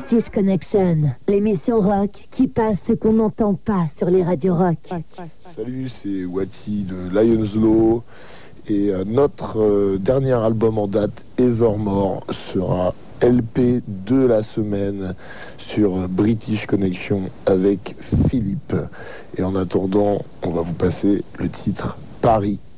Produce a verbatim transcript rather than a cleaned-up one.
British Connection, l'émission rock qui passe ce qu'on n'entend pas sur les radios rock. Salut, c'est Wati de Lions Law et euh, notre euh, dernier album en date, Evermore, sera L P de la semaine sur British Connection avec Philippe. Et en attendant, on va vous passer le titre Paris.